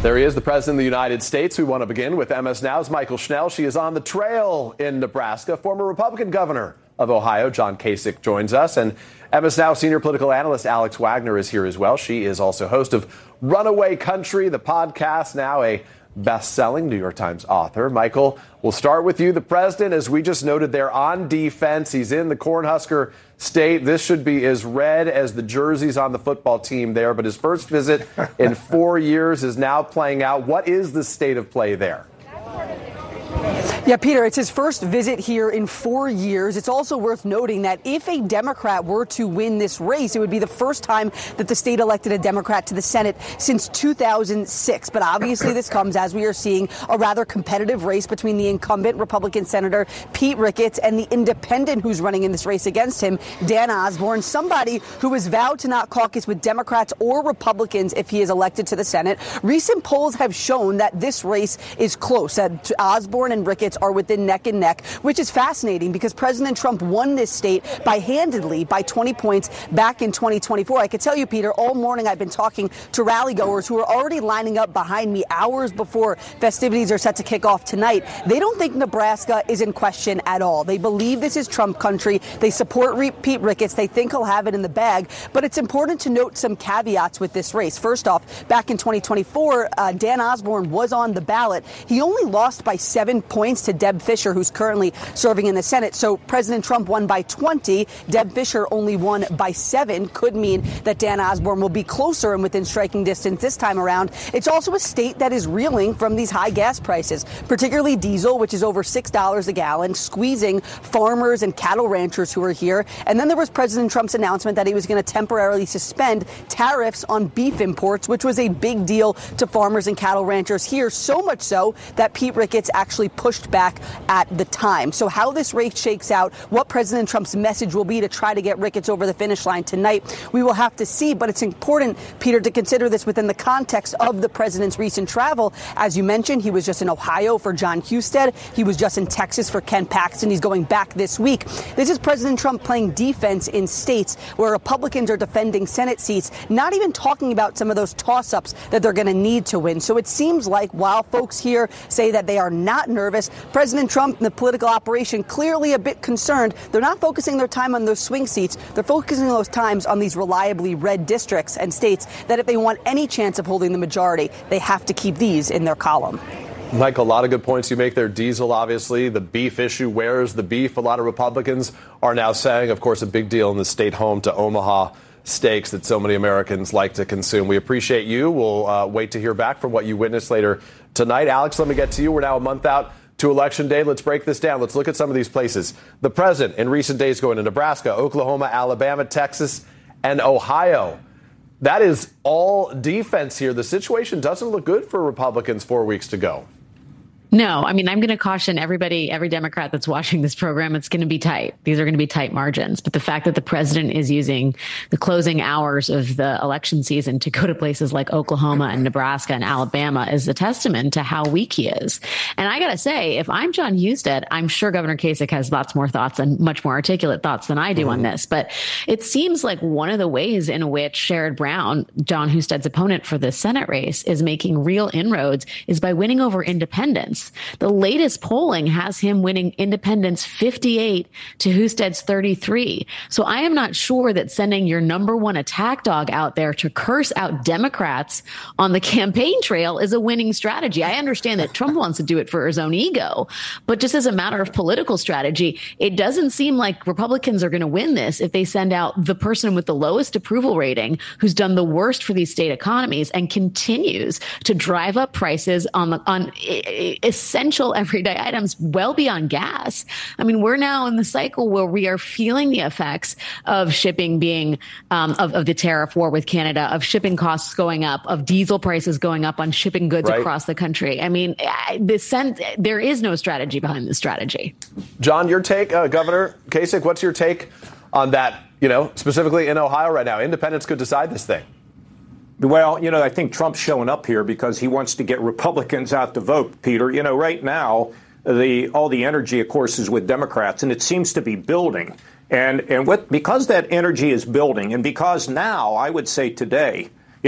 There he is, the President of the United States. We want to begin with MS Now's Michael Schnell. She is on the trail in Nebraska. Former Republican governor of Ohio, John Kasich, joins us. And MS Now senior political analyst Alex Wagner is here as well. She is also host of Runaway Country, the podcast, now a best-selling New York Times author. Michael, we'll start with you. The president, as we just noted there, on defense. He's in the Cornhusker State. This should be as red as the jerseys on the football team there. But his first visit in 4 years is now playing out. What is the state of play there? Yeah, Peter, it's his first visit here in 4 years. It's also worth noting that if a Democrat were to win this race, it would be the first time that the state elected a Democrat to the Senate since 2006. But obviously this comes as we are seeing a rather competitive race between the incumbent Republican Senator Pete Ricketts and the independent who's running in this race against him, Dan Osborne, somebody who has vowed to not caucus with Democrats or Republicans if he is elected to the Senate. Recent polls have shown that this race is close, that Osborne and Ricketts are within neck and neck, which is fascinating because President Trump won this state handedly by 20 points back in 2024. I could tell you, Peter, all morning I've been talking to rally goers who are already lining up behind me hours before festivities are set to kick off tonight. They don't think Nebraska is in question at all. They believe this is Trump country. They support Pete Ricketts. They think he'll have it in the bag. But it's important to note some caveats with this race. First off, back in 2024, Dan Osborne was on the ballot. He only lost by 7 points to Deb Fischer, who's currently serving in the Senate. So President Trump won by 20. Deb Fischer only won by 7. Could mean that Dan Osborne will be closer and within striking distance this time around. It's also a state that is reeling from these high gas prices, particularly diesel, which is over $6 a gallon, squeezing farmers and cattle ranchers who are here. And then there was President Trump's announcement that he was going to temporarily suspend tariffs on beef imports, which was a big deal to farmers and cattle ranchers here, so much so that Pete Ricketts actually pushed back at the time. So how this race shakes out, what President Trump's message will be to try to get Ricketts over the finish line tonight, we will have to see. But it's important, Peter, to consider this within the context of the president's recent travel. As you mentioned, he was just in Ohio for John Husted. He was just in Texas for Ken Paxton. He's going back this week. This is President Trump playing defense in states where Republicans are defending Senate seats, not even talking about some of those toss-ups that they're going to need to win. So it seems like while folks here say that they are not nervous, President Trump and the political operation clearly a bit concerned. They're not focusing their time on those swing seats. They're focusing those times on these reliably red districts and states that if they want any chance of holding the majority, they have to keep these in their column. Michael, a lot of good points you make there. Diesel, obviously, the beef issue. Where's the beef? A lot of Republicans are now saying, of course, a big deal in the state home to Omaha steaks that so many Americans like to consume. We appreciate you. We'll wait to hear back from what you witnessed later tonight. Alex, let me get to you. We're now a month out to Election Day. Let's break this down. Let's look at some of these places. The president in recent days going to Nebraska, Oklahoma, Alabama, Texas, and Ohio. That is all defense here. The situation doesn't look good for Republicans 4 weeks to go. No, I mean, I'm going to caution everybody, every Democrat that's watching this program, it's going to be tight. These are going to be tight margins. But the fact that the president is using the closing hours of the election season to go to places like Oklahoma and Nebraska and Alabama is a testament to how weak he is. And I got to say, if I'm John Husted, I'm sure Governor Kasich has lots more thoughts and much more articulate thoughts than I do on this. But it seems like one of the ways in which Sherrod Brown, John Husted's opponent for the Senate race, is making real inroads is by winning over independents. The latest polling has him winning independents 58 to Husted's 33. So I am not sure that sending your number one attack dog out there to curse out Democrats on the campaign trail is a winning strategy. I understand that Trump wants to do it for his own ego, but just as a matter of political strategy, it doesn't seem like Republicans are going to win this if they send out the person with the lowest approval rating who's done the worst for these state economies and continues to drive up prices on essential everyday items well beyond gas. I mean, we're now in the cycle where we are feeling the effects of shipping being of the tariff war with Canada, of shipping costs going up, of diesel prices going up on shipping goods across the country. I mean, there is no strategy behind this strategy. John, your take, Governor Kasich, what's your take on that, specifically in Ohio right now? Independents could decide this thing. Well, I think Trump's showing up here because he wants to get Republicans out to vote, Peter. Right now, all the energy, of course, is with Democrats, and it seems to be building. And because that energy is building, and because now, I would say today,